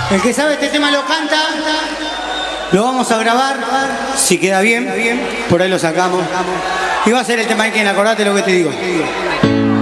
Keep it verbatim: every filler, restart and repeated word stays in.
El que sabe este tema lo canta. Lo vamos a grabar, si queda bien, por ahí lo sacamos. Y va a ser el tema de quien, acordate lo que te digo.